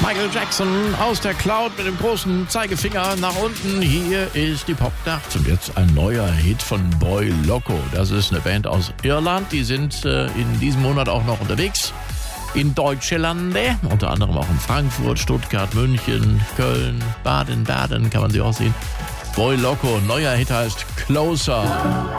Michael Jackson aus der Cloud mit dem großen Zeigefinger nach unten. Hier ist die Popnacht und jetzt ein neuer Hit von Boy Loco. Das ist eine Band aus Irland. Die sind in diesem Monat auch noch unterwegs in Deutschlande. Unter anderem auch in Frankfurt, Stuttgart, München, Köln, Baden kann man sie auch sehen. Boy Loco, neuer Hit heißt Closer.